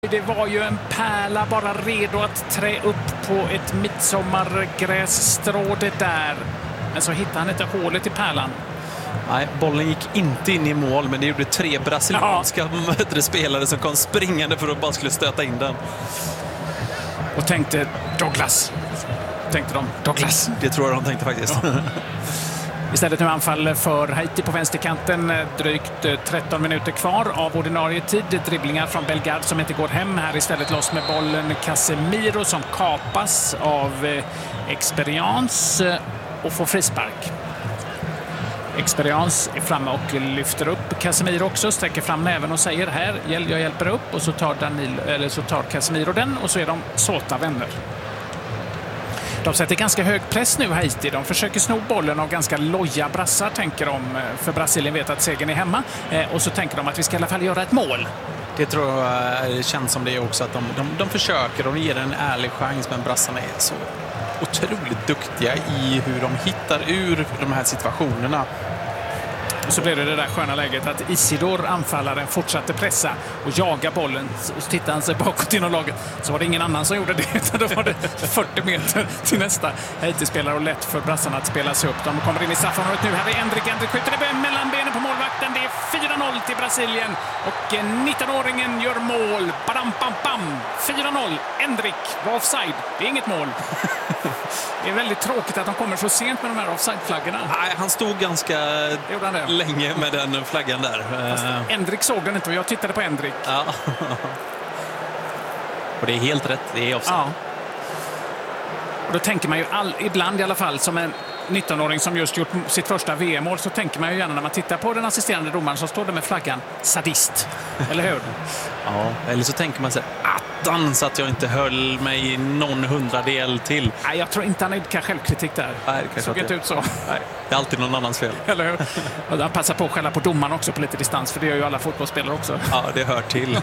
Det var ju en pärla bara redo att trä upp på ett midsommargrässtrå det där. Men så hittade han inte hålet i pärlan. Nej, bollen gick inte in i mål, men det gjorde 3 brasilianska spelare som kom springande för att bara skulle stöta in den. Och tänkte Douglas. Douglas. Det tror jag de tänkte faktiskt. Ja. Istället nu anfall för Haiti på vänsterkanten. Drygt 13 minuter kvar av ordinarie tid. Dribblingar från Bellegarde som inte går hem. Här istället loss med bollen Casemiro som kapas av Experience och får frispark. Experience är framme och lyfter upp Casemiro också, sträcker fram näven och säger här, jag hjälper upp, och så tar Casemiro den och så är de såta vänner. De sätter ganska hög press nu, Haiti. De försöker sno bollen av ganska loja brassar, tänker de, för Brasilien vet att segern är hemma. Och så tänker de att vi ska i alla fall göra ett mål. Det tror jag känns som det också, att de försöker, de ger en ärlig chans, men brassarna är så otroligt duktiga i hur de hittar ur de här situationerna. Och så blev det där sköna läget att Isidor, anfallaren, fortsatte pressa och jaga bollen. Så tittade han sig bakåt inom laget. Så var det ingen annan som gjorde det. Då var det 40 meter till nästa Haiti-spelare och lätt för brassarna att spela sig upp. De kommer in i straffområdet nu. Här är Endrick skjuter det mellan benen på målvakten. Det är 4-0 till Brasilien. Och 19-åringen gör mål. Badam, bam, bam. 4-0. Endrick var offside. Det är inget mål. Det är väldigt tråkigt att de kommer så sent med de här offside-flaggorna. Nej, han stod ganska länge med den flaggan där. Endrick såg den inte och jag tittade på Endrick. Ja. Och det är helt rätt, det är offside. Ja. Och då tänker man ju ibland i alla fall, som en 19-åring som just gjort sitt första VM-mål, så tänker man ju gärna när man tittar på den assisterande domaren som står där med flaggan, sadist. Eller hur? Ja, eller så tänker man sig så att jag inte höll mig någon hundradel till. Nej, jag tror inte han idkar självkritik där. Nej, det såg inte ut så. Nej, det är alltid någon annans fel. Eller hur? Och han passar på att skälla på domaren också på lite distans, för det gör ju alla fotbollsspelare också. Ja, det hör till.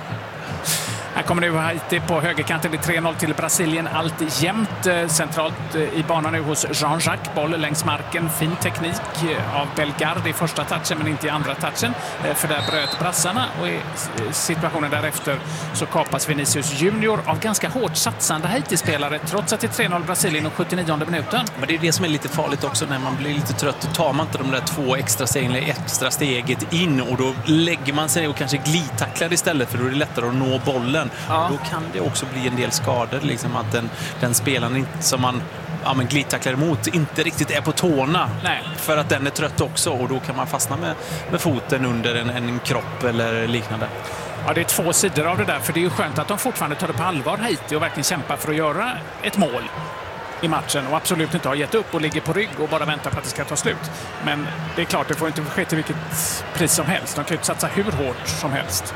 Här kommer nu Haiti på högerkanten. Det är 3-0 till Brasilien. Allt jämnt centralt i banan nu hos Jean-Jacques. Boll längs marken. Fin teknik av Bellegarde i första touchen, men inte i andra touchen. För där bröt brassarna, och i situationen därefter så kapas Vinicius Junior av ganska hårt satsande Haiti-spelare, trots att det är 3-0 Brasilien och 79:e minuten. Men det är det som är lite farligt också, när man blir lite trött. Då tar man inte de där 2 extra stegen eller extra steget in, och då lägger man sig och kanske glidtacklar istället, för då är det lättare att nå bollen. Ja. Då kan det också bli en del skador, liksom att den spelaren som man glidtacklar emot inte riktigt är på tårna. Nej. För att den är trött också, och då kan man fastna med foten under en kropp eller liknande. Ja, det är 2 sidor av det där, för det är ju skönt att de fortfarande tar det på allvar, Haiti, och verkligen kämpar för att göra ett mål i matchen och absolut inte har gett upp och ligger på rygg och bara väntar på att det ska ta slut. Men det är klart, det får inte ske till vilket pris som helst. De kan ju satsa hur hårt som helst.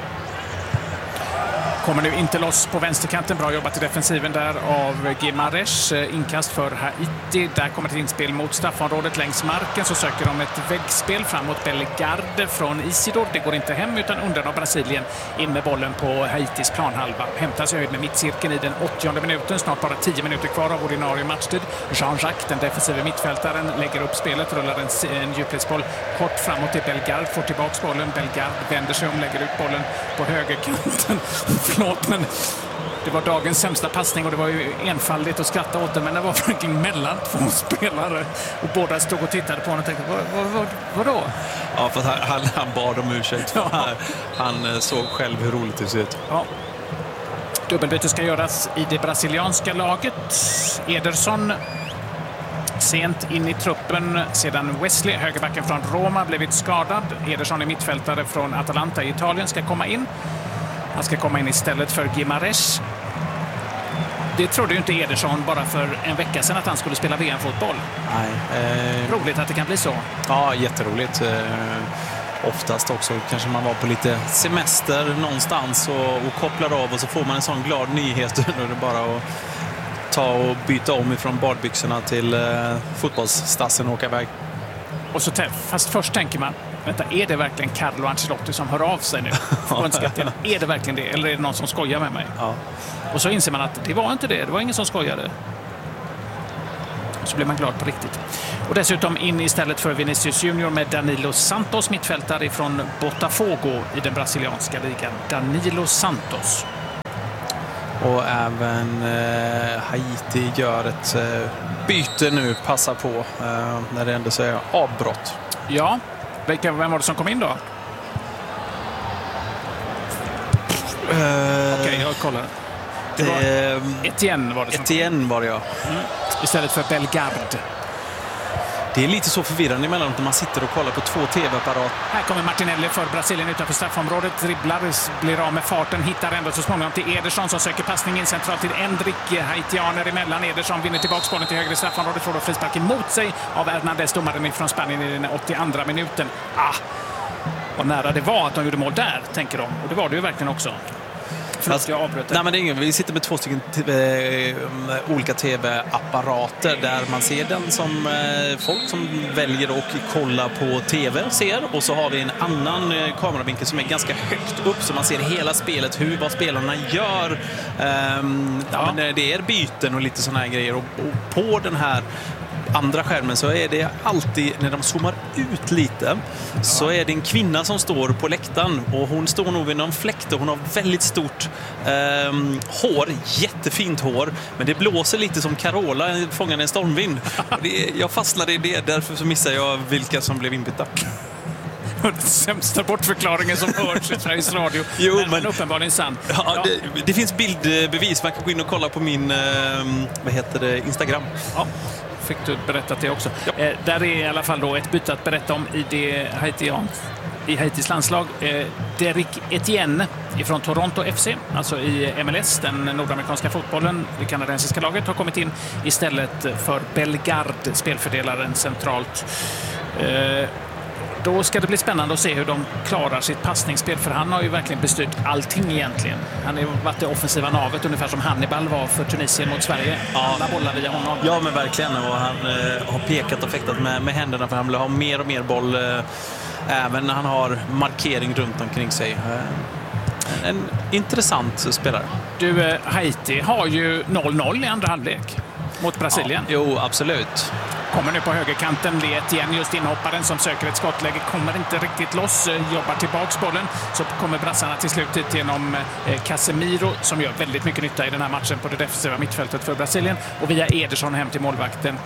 Kommer nu inte loss på vänsterkanten. Bra jobbat i defensiven där av Guimaraes. Inkast för Haiti. Där kommer ett inspel mot straffområdet längs marken. Så söker de ett väggspel framåt Bellegarde från Isidor. Det går inte hem, utan undan av Brasilien. In med bollen på Haitis planhalva. Hämtas i höjd med mittcirkeln i den 80:e minuten. Snart bara 10 minuter kvar av ordinarie matchtid. Jean-Jacques, den defensiva mittfältaren, lägger upp spelet. Rullar en djupledsboll kort framåt till Bellegarde. Får tillbaka bollen. Bellegarde vänder sig om, lägger ut bollen på högerkanten. Förlåt, men det var dagens sämsta passning, och det var ju enfaldigt att skratta åt det, men det var verkligen mellan 2 spelare och båda stod och tittade på honom och tänkte, vadå? Ja, för han bad om ursäkt. Ja. Han såg själv hur roligt det ser ut. Ja. Dubbelbyte ska göras i det brasilianska laget. Ederson sent in i truppen sedan Wesley, högerbacken från Roma, blivit skadad. Ederson är mittfältare från Atalanta i Italien, ska komma in. Han ska komma in istället för Guimaraes. Det trodde ju inte Ederson bara för en vecka sedan, att han skulle spela VM-fotboll. Nej. Roligt att det kan bli så. Ja, jätteroligt. Oftast också kanske man var på lite semester någonstans och kopplar av, och så får man en sån glad nyhet. Då är det bara att ta och byta om ifrån badbyxorna till fotbollsstassen och åka iväg. Och så, fast först tänker man, vänta, är det verkligen Carlo Ancelotti som hör av sig nu? Är det verkligen det? Eller är det någon som skojar med mig? Ja. Och så inser man att det var inte det. Det var ingen som skojade. Och så blir man glad på riktigt. Och dessutom in istället för Vinicius Junior med Danilo Santos, mittfältare från Botafogo i den brasilianska ligan. Danilo Santos. Och även Haiti gör ett byte nu, passar på när det ändå säger avbrott. Ja, vem var det som kom in då? Okej, jag kollar. Etienne var det som Etienne var det, ja. Istället för Bellegarde. Det är lite så förvirrande emellanåt när man sitter och kollar på 2 tv-apparater. Här kommer Martinelli för Brasilien utanför straffområdet. Dribblar, blir av med farten, hittar ändå så småningom till Ederson som söker passning in centralt till Endrick. Haitianer emellan. Ederson vinner tillbaka bollen till högre straffområdet. Får då frispark emot sig av Hernandez, domaren från Spanien i den 82:a minuten. Vad nära det var att de gjorde mål där, tänker de. Och det var det ju verkligen också. Fast, nej, men det är ingen. Vi sitter med 2 stycken olika tv-apparater där man ser den som folk som väljer att kolla på tv ser, och så har vi en annan kameravinkel som är ganska högt upp så man ser hela spelet, vad spelarna gör. Men det är byten och lite såna här grejer, och på den här andra skärmen så är det alltid, när de zoomar ut lite, så är det en kvinna som står på läktaren, och hon står nog vid någon fläkt och hon har väldigt stort hår, jättefint hår, men det blåser lite som Carola fångade en stormvind. Jag fastnade i det, därför så missar jag vilka som blev inbytta. Sämsta bortförklaringen som hörs i Sveriges Radio. Men uppenbarligen sant. Ja, det finns bildbevis, man kan gå in och kolla på min Instagram. Ja. Fick du berättat det också. Ja. Där är i alla fall då ett byte att berätta om i Haitis landslag. Derrick Etienne från Toronto FC, alltså i MLS, den nordamerikanska fotbollen, det kanadensiska laget, har kommit in istället för Bellegarde, spelfördelaren centralt. Då ska det bli spännande att se hur de klarar sitt passningsspel, för han har ju verkligen bestyrt allting egentligen. Han har ju varit det offensiva navet, ungefär som Hannibal var för Tunisien mot Sverige. Alla bollar via honom. Ja, men verkligen. Och han har pekat och fäktat med händerna, för han vill ha mer och mer boll även när han har markering runt omkring sig. En intressant spelare. Du, Haiti har ju 0-0 i andra halvlek mot Brasilien. Ja, jo, absolut. Kommer nu på högerkanten, det igen just inhopparen som söker ett skottläge, kommer inte riktigt loss, jobbar tillbaks bollen, så kommer brassarna till slutet genom Casemiro som gör väldigt mycket nytta i den här matchen på det defensiva mittfältet för Brasilien, och via Ederson hem till målvakten.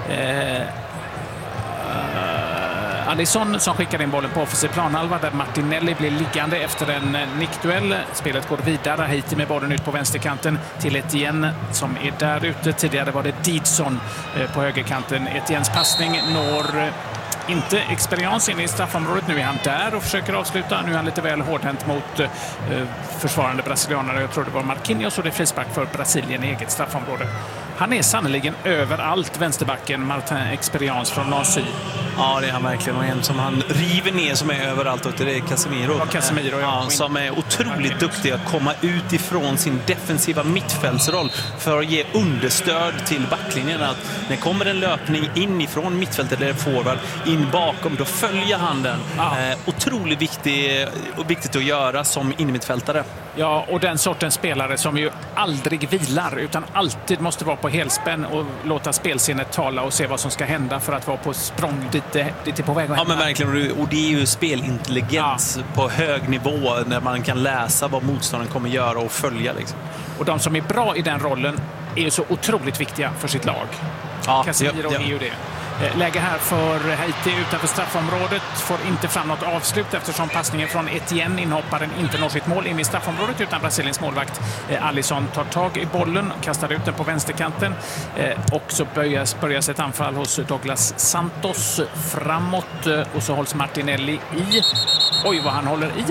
Alisson som skickar in bollen på offensiv planhalva där Martinelli blir liggande efter en nickduell. Spelet går vidare. Haiti med bollen ut på vänsterkanten till Etienne som är där ute. Tidigare var det Didson på högerkanten. Etiennes passning når inte Experience in i straffområdet. Nu är han där och försöker avsluta. Nu är han lite väl hårdhänt mot försvarande brasilianare. Jag tror det var Marquinhos, och det är frispark för Brasilien i eget straffområde. Han är sannoliken överallt, vänsterbacken Martin Experience från Nancy. Ja, det är han verkligen. Och en som han river ner som är överallt, och det är Casemiro. Ja, Casemiro, ja. Som är otroligt duktig att komma ut ifrån sin defensiva mittfältsroll för att ge understöd till backlinjen. Att när kommer en löpning inifrån mittfältet eller forward in bakom, då följer han den. Ja. Otroligt viktigt att göra som innermittfältare. Ja, och den sortens spelare som ju aldrig vilar utan alltid måste vara på helspänn och låta spelsinnet tala och se vad som ska hända för att vara på språng dit på väg. Ja, men verkligen. Och det är ju spelintelligens på hög nivå när man kan läsa vad motståndaren kommer göra och följa. Liksom. Och de som är bra i den rollen är ju så otroligt viktiga för sitt lag. Ja, Casemiro är ju det. Läge här för Haiti utanför straffområdet, får inte fram något avslut eftersom passningen från Etienne, inhopparen, inte når sitt mål in i straffområdet, utan Brasiliens målvakt Alisson tar tag i bollen, kastar ut den på vänsterkanten, och så börjas ett anfall hos Douglas Santos framåt, och så hålls Martinelli i. Oj, vad han håller i.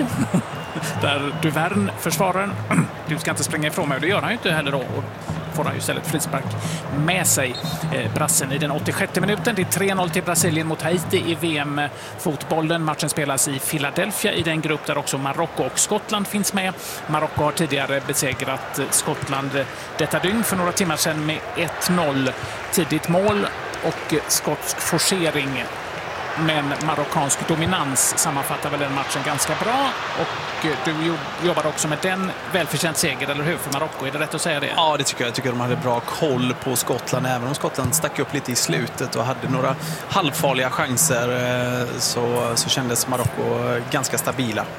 Där Duvern, försvararen, du ska inte springa ifrån mig, och det gör han ju inte heller då. Får han ju istället frispark med sig, brassen, i den 86 minuten. Det är 3-0 till Brasilien mot Haiti i VM-fotbollen. Matchen spelas i Philadelphia i den grupp där också Marocko och Skottland finns med. Marocko har tidigare besegrat Skottland detta dygn för några timmar sedan med 1-0. Tidigt mål och skotsk forcering. Men marockansk dominans sammanfattar väl den matchen ganska bra, och du jobbar också med den välförtjänt seger, eller hur, för Marocko? Är det rätt att säga det? Ja, det tycker jag. Jag tycker de hade bra koll på Skottland, även om Skottland stack upp lite i slutet och hade några halvfarliga chanser, så kändes Marocko ganska stabila.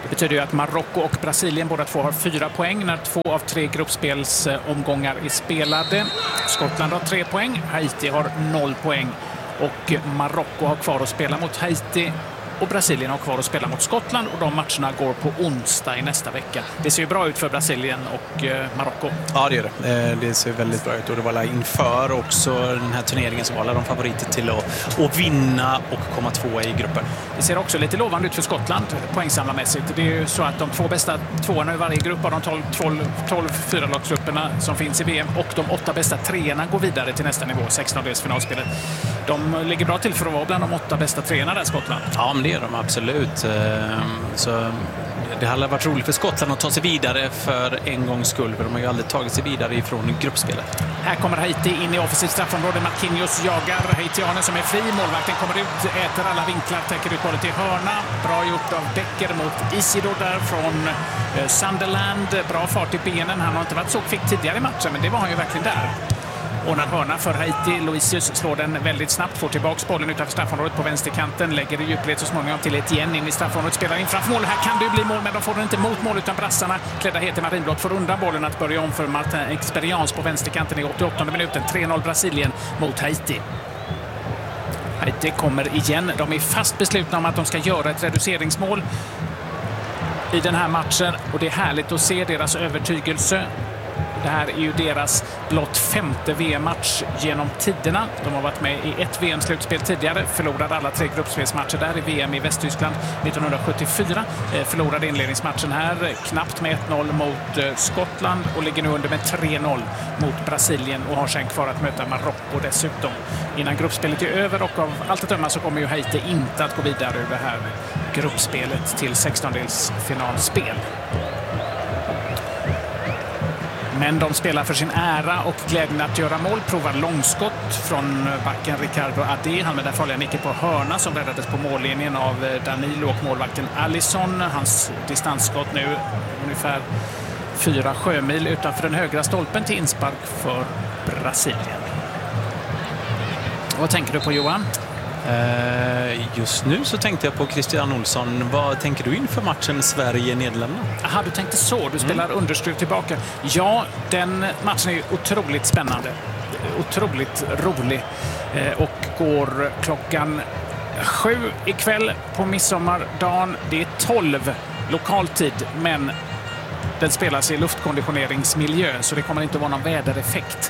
Det betyder ju att Marocko och Brasilien båda två har 4 poäng när 2 av 3 gruppspelsomgångar är spelade. Skottland har 3 poäng, Haiti har 0 poäng och Marocko har kvar att spela mot Haiti och Brasilien har kvar att spela mot Skottland och de matcherna går på onsdag i nästa vecka. Det ser ju bra ut för Brasilien och Marocko. Ja, det gör det. Det ser väldigt bra ut och det var inför också den här turneringen som var de favoriter till att vinna och komma 2 i gruppen. Det ser också lite lovande ut för Skottland poängsamlarmässigt. Det är ju så att de 2 bästa tvåorna i varje grupp av de 12 4-lagsgrupperna som finns i VM och de 8 bästa treorna går vidare till nästa nivå, 16-delsfinalspelet. De ligger bra till för att vara bland de 8 bästa treorna där, Skottland. Ja, men det är de absolut. Så det hade varit roligt för Skottland att ta sig vidare för en gångs skull, för de har ju aldrig tagit sig vidare ifrån gruppspelet. Här kommer Haiti in i offensivt straffområde. Marquinhos jagar haitianen som är fri. Målvakten kommer ut, äter alla vinklar, täcker ut bollen till hörna. Bra gjort av Becker mot Isidro där från Sunderland. Bra fart i benen. Han har inte varit så kvick tidigare i matchen, men det var han ju verkligen där. Och när hörna för Haiti, Luisius slår den väldigt snabbt, får tillbaka bollen utanför straffområdet på vänsterkanten, lägger det djupled så småningom till Etienne in i straffområdet, spelar in framför mål. Här kan det ju bli mål, men de får den inte mot mål utan brassarna klädda het i marinblått får undan bollen att börja om för Martin Experience på vänsterkanten i 88 minuten. 3-0 Brasilien mot Haiti. Haiti kommer igen. De är fast beslutna om att de ska göra ett reduceringsmål i den här matchen och det är härligt att se deras övertygelse. Det här är ju deras blott 5:e VM-match genom tiderna. De har varit med i ett VM-slutspel tidigare, förlorade alla 3 gruppspelsmatcher där i VM i Västtyskland 1974. Förlorade inledningsmatchen här knappt med 1-0 mot Skottland och ligger nu under med 3-0 mot Brasilien och har sen kvar att möta Marocko dessutom innan gruppspelet är över, och av allt att döma så kommer ju Haiti inte att gå vidare ur det här gruppspelet till 16-delsfinalspel. Men de spelar för sin ära och glädjen att göra mål. Provar långskott från backen Ricardo Adé. Han med den farliga nicken på hörna som räddades på mållinjen av Danilo och målvakten Alisson. Hans distansskott nu ungefär 4 sjömil utanför den högra stolpen till inspark för Brasilien. Vad tänker du på, Johan? Just nu så tänkte jag på Christian Olsson. Vad tänker du inför matchen Sverige-Nederländerna? Aha, du tänkte så. Du spelar underskruv tillbaka. Ja, den matchen är otroligt spännande. Otroligt rolig. Och går klockan 7 ikväll på midsommardagen. Det är 12 lokaltid, men den spelas i luftkonditioneringsmiljö så det kommer inte att vara någon vädereffekt.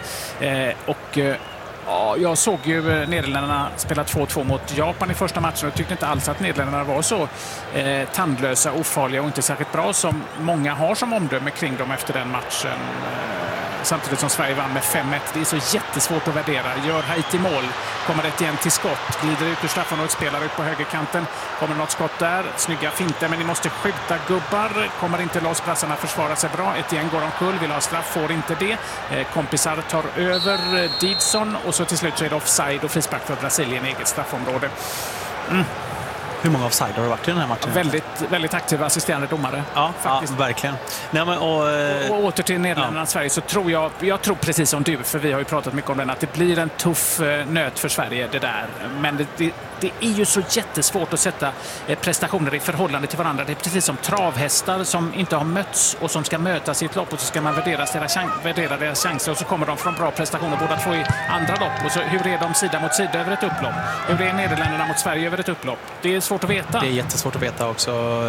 Ja, jag såg ju Nederländerna spela 2-2 mot Japan i första matchen och tyckte inte alls att Nederländerna var så tandlösa, ofarliga och inte särskilt bra som många har som omdöme kring dem efter den matchen. Samtidigt som Sverige vann med 5-1. Det är så jättesvårt att värdera. Gör Haiti mål, kommer det igen till skott, glider ut ur straffområdet, spelar ut på högerkanten. Kommer något skott där, snygga finter, men ni måste skjuta gubbar. Kommer inte loss, brassarna försvarar sig bra. Ett igen går omkull, vill ha straff, får inte det. Kompisar tar över Didson och så till slut så är det offside och frispark för Brasilien i eget straffområde. Hur många offside har det varit i den här matchen? Väldigt aktiva assisterande domare. Ja, faktiskt. Ja, verkligen. Nej, men, och åter till Nederländerna och Sverige så tror jag tror precis som du, för vi har ju pratat mycket om den, att det blir en tuff nöt för Sverige det där. Men det är ju så jättesvårt att sätta prestationer i förhållande till varandra. Det är precis som travhästar som inte har mötts och som ska mötas i ett lopp och så ska man värdera deras chanser och så kommer de från bra prestationer båda två i andra lopp. Och så, hur är de sida mot sida över ett upplopp? Hur är Nederländerna mot Sverige över ett upplopp? Det är svårt att veta. Det är jättesvårt att veta också.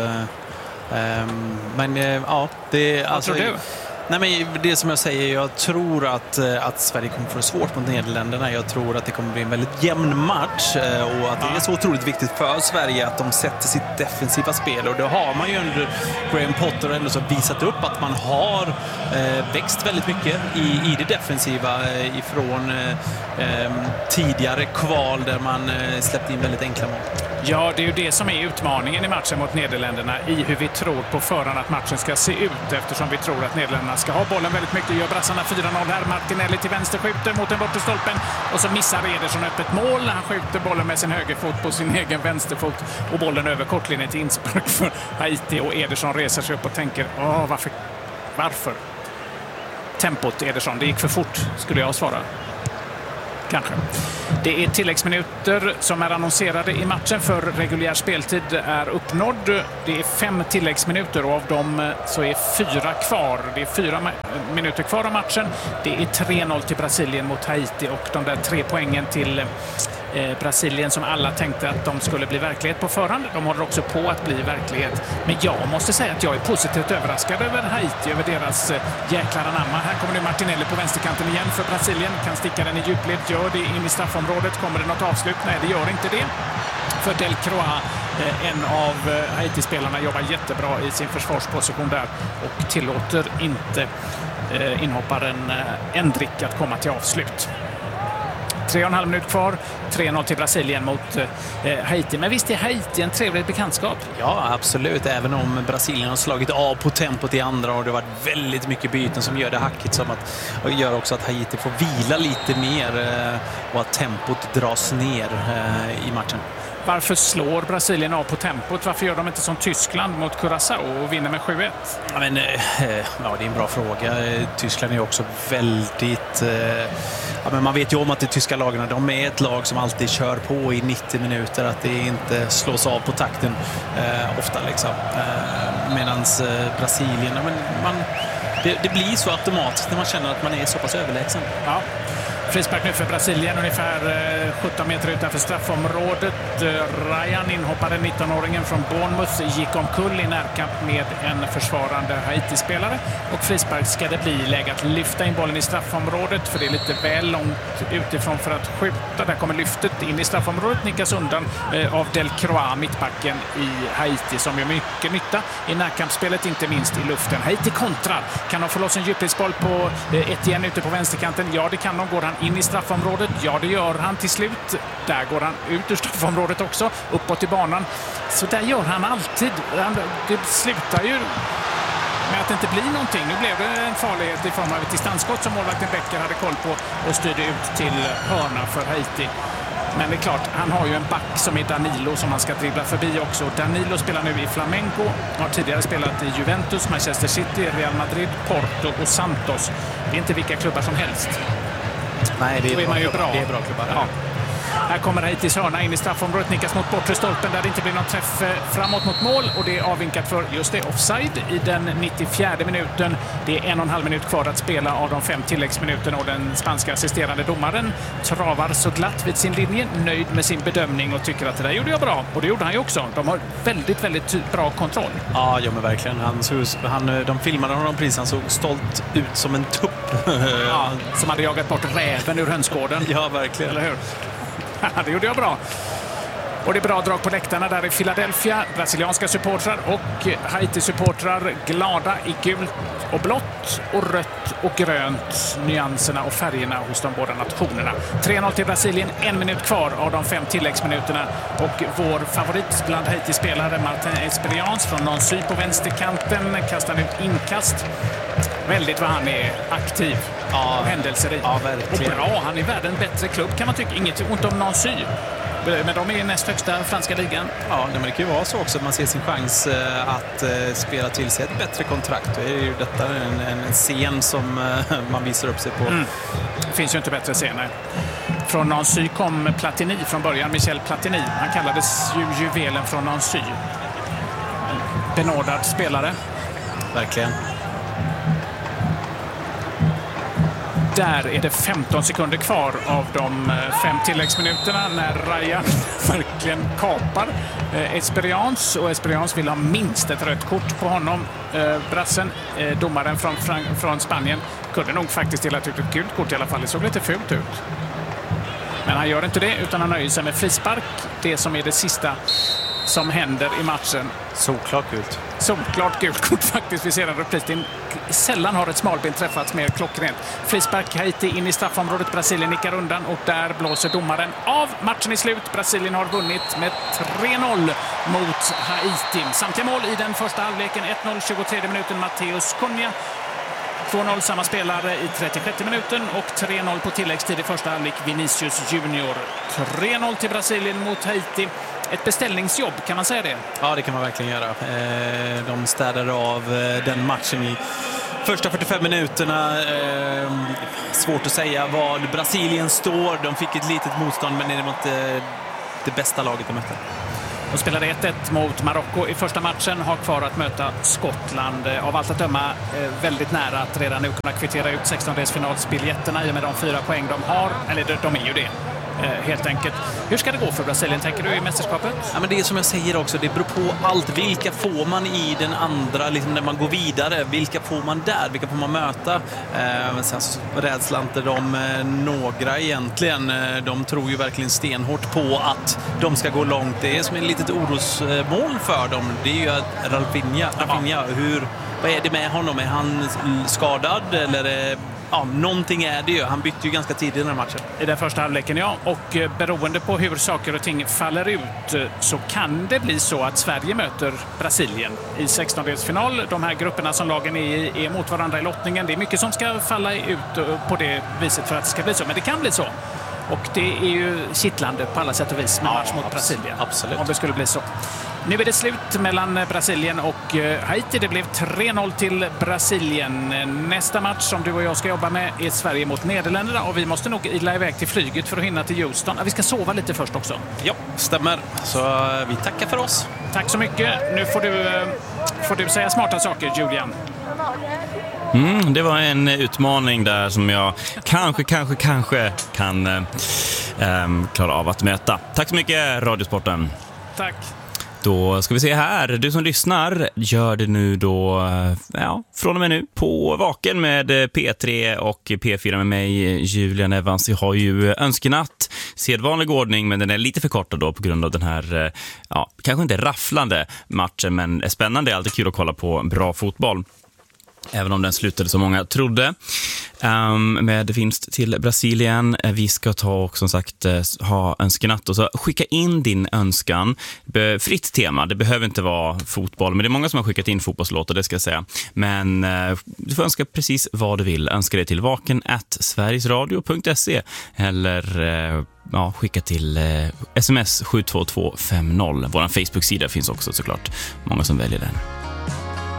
Men ja, det är... Vad tror du? Nej, men det som jag säger, jag tror att Sverige kommer få det svårt mot Nederländerna. Jag tror att det kommer bli en väldigt jämn match och att det är så otroligt viktigt för Sverige att de sätter sitt defensiva spel. Och det har man ju under Graham Potter ändå så visat upp att man har växt väldigt mycket i det defensiva ifrån tidigare kval där man släppte in väldigt enkla mål. Ja, det är ju det som är utmaningen i matchen mot Nederländerna, i hur vi tror på förhand att matchen ska se ut, eftersom vi tror att Nederländerna ska ha bollen väldigt mycket. Gör brassarna 4-0 här. Martinelli till vänster skjuter mot den bortre stolpen och så missar Ederson öppet mål. Han skjuter bollen med sin högerfot på sin egen vänsterfot och bollen över kortlinjen till inspark för Haiti, och Ederson reser sig upp och tänker, varför? Tempot, Ederson, det gick för fort, skulle jag svara. Kanske. Det är tilläggsminuter som är annonserade i matchen, för reguljär speltid är uppnådd. Det är 5 tilläggsminuter och av dem så är 4 kvar. Det är 4 minuter kvar av matchen. Det är 3-0 till Brasilien mot Haiti, och de där 3 poängen till Brasilien som alla tänkte att de skulle bli verklighet på förhand, de håller också på att bli verklighet. Men jag måste säga att jag är positivt överraskad över Haiti, över deras jäklar anamma. Här kommer nu Martinelli på vänsterkanten igen för Brasilien, kan sticka den i djupled, gör det in i straffområdet. Kommer det något avslut? Nej, det gör inte det. För Delcroix, en av Haiti-spelarna, jobbar jättebra i sin försvarsposition där och tillåter inte inhopparen Endrick att komma till avslut. 3,5 minut kvar, 3-0 till Brasilien mot Haiti. Men visst är Haiti en trevlig bekantskap? Ja, absolut. Även om Brasilien har slagit av på tempot i andra och det har varit väldigt mycket byten som gör det hackigt, som och gör också att Haiti får vila lite mer och att tempot dras ner i matchen. Varför slår Brasilien av på tempot? Varför gör de inte som Tyskland mot Curaçao och vinner med 7-1? Ja, det är en bra fråga. Tyskland är också väldigt... men man vet ju om att de tyska lagarna, de är ett lag som alltid kör på i 90 minuter. Att det inte slås av på takten ofta. Liksom. Medan Brasilien... Det blir så automatiskt när man känner att man är så pass överlägsen. Ja. Frispark nu för Brasilien, ungefär 17 meter utanför straffområdet. Ryan, inhoppade 19-åringen från Bournemouth, gick omkull i närkamp med en försvarande Haiti-spelare. Och frispark ska det bli. Läge att lyfta in bollen i straffområdet, för det är lite väl långt utifrån för att skjuta. Där kommer lyftet in i straffområdet, nickas undan av Delcroix, mittbacken i Haiti, som gör mycket nytta i närkampsspelet, inte minst i luften. Haiti kontrar. Kan de få loss en djupledsboll på Etienne ute på vänsterkanten? Ja, det kan de. Går han in i straffområdet? Ja, det gör han till slut. Där går han ut ur straffområdet också, uppåt i banan. Så där gör han alltid. Det slutar ju med att det inte blir någonting. Nu blev det en farlighet i form av ett distansskott som målvakten Becker hade koll på och styrde ut till hörna för Haiti. Men det är klart, han har ju en back som är Danilo som han ska dribbla förbi också. Danilo spelar nu i Flamengo, har tidigare spelat i Juventus, Manchester City, Real Madrid, Porto och Santos. Det är inte vilka klubbar som helst. Nej, det är, är man ju bra. Det är bra klubbar. Ja. Här kommer Haitis hörna in i straffområdet, nickas mot bortre stolpen där det inte blir någon träff framåt mot mål, och det är avvinkat för just det, offside i den 94 minuten. Det är 1,5 minut kvar att spela av de 5 tilläggsminuterna, och den spanska assisterande domaren travar så glatt vid sin linje, nöjd med sin bedömning och tycker att det där gjorde jag bra, och det gjorde han ju också. De har väldigt, väldigt bra kontroll. Ja, men verkligen. De filmade honom precis, han såg stolt ut som en tupp. Ja, som hade jagat bort räven ur hönsgården. Ja, verkligen. Eller hur? Det gjorde jag bra. Och det är bra drag på läktarna där i Philadelphia. Brasilianska supportrar och Haiti-supportrar glada i gult och blått och rött och grönt. Nyanserna och färgerna hos de båda nationerna. 3-0 till Brasilien, 1 minut kvar av de 5 tilläggsminuterna. Och vår favorit bland Haiti-spelare, Martin Esperians från Nancy på vänsterkanten, kastar ut inkast. Väldigt vad han är aktiv och händelserik. Ja, verkligen. Och bra, han är värd en bättre klubb kan man tycka. Inget ont om Nancy. Men de är näst högsta franska ligan. Ja, det kan ju vara så också att man ser sin chans att spela till sig ett bättre kontrakt. Då är ju detta en scen som man visar upp sig på. Det finns ju inte bättre scener. Från Nancy kom Platini från början, Michel Platini. Han kallades ju juvelen från Nancy. Benådad spelare. Verkligen. Där är det 15 sekunder kvar av de 5 tilläggsminuterna när Ryan verkligen kapar Esperians. Och Esperians vill ha minst ett rött kort på honom. Brassen, domaren från Spanien, kunde nog faktiskt dela ut ett gult kort i alla fall. Det såg lite fult ut. Men han gör inte det, utan han nöjer sig med frispark. Det som är det sista som händer i matchen. Solklart gult. Solklart gult kort faktiskt. Vi ser en repris. Sällan har ett smalben träffats mer klockrent. Frispark, Haiti in i straffområdet. Brasilien nickar undan och där blåser domaren av. Matchen är slut. Brasilien har vunnit med 3-0 mot Haiti. Samtliga mål i den första halvleken. 1-0 23 minuten Mateus Cunha. 2-0 samma spelare i 36 minuten och 3-0 på tilläggstid i första halvlek Vinicius Junior. 3-0 till Brasilien mot Haiti. Ett beställningsjobb, kan man säga det? Ja, det kan man verkligen göra. De städade av den matchen i Första 45 minuterna, svårt att säga var Brasilien står. De fick ett litet motstånd, men det var inte det bästa laget de mötte. De spelade 1-1 mot Marocko i första matchen, har kvar att möta Skottland. Av allt att döma väldigt nära att redan nu kunna kvittera ut 16-delsfinalsbiljetterna i och med de 4 poäng de har. Eller de är ju det, helt enkelt. Hur ska det gå för Brasilien, tänker du, i mästerskapet? Ja, men det är som jag säger också, det beror på allt. Vilka får man i den andra, liksom när man går vidare? Vilka får man där? Vilka får man möta? Sen så rädslar inte de några egentligen. De tror ju verkligen stenhårt på att de ska gå långt. Det är som ett litet orosmål för dem. Det är ju att Rafinha, vad är det med honom? Är han skadad eller någonting är det ju. Han bytte ju ganska tidigt i den här matchen. I den första halvleken, ja. Och beroende på hur saker och ting faller ut så kan det bli så att Sverige möter Brasilien i 16-delsfinal. De här grupperna som lagen är mot varandra i lottningen. Det är mycket som ska falla ut på det viset för att det ska bli så. Men det kan bli så. Och det är ju kittlande på alla sätt och vis med match mot Brasilien. Absolut. Om det skulle bli så. Nu är det slut mellan Brasilien och Haiti. Det blev 3-0 till Brasilien. Nästa match som du och jag ska jobba med är Sverige mot Nederländerna. Och vi måste nog ila iväg till flyget för att hinna till Houston. Vi ska sova lite först också. Ja, stämmer. Så vi tackar för oss. Tack så mycket. Nu får du säga smarta saker, Julian. Det var en utmaning där som jag kanske kan klara av att möta. Tack så mycket, Radiosporten. Tack. Då ska vi se här. Du som lyssnar, gör det nu då, från och med nu på Vaken med P3 och P4 med mig, Julian Evans. Jag har ju önskenatt, sedvanlig ordning, men den är lite förkortad då på grund av den här, kanske inte rafflande matchen, men spännande. Det är alltid kul att kolla på bra fotboll. Även om den slutade som många trodde med vinst till Brasilien. Vi ska ta och som sagt ha önskenatt. Och så skicka in din önskan. Fritt tema, det behöver inte vara fotboll. Men det är många som har skickat in fotbollslåtar, det ska jag säga. Men du får önska precis vad du vill. Önska det till vaken@sverigesradio.se eller skicka till sms 72250. Vår Facebook-sida finns också såklart. Många som väljer den.